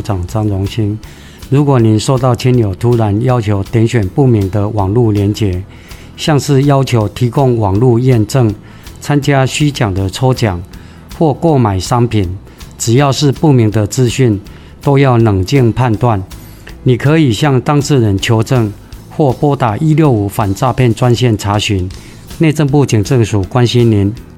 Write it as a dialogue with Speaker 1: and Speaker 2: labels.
Speaker 1: 长张荣兴。如果您收到亲友突然要求点选不明的网络连结，像是要求提供网络验证、参加虚假的抽奖或购买商品，只要是不明的资讯，都要冷静判断。你可以向当事人求证，或拨打165反诈骗专线查询。内政部警政署关心您。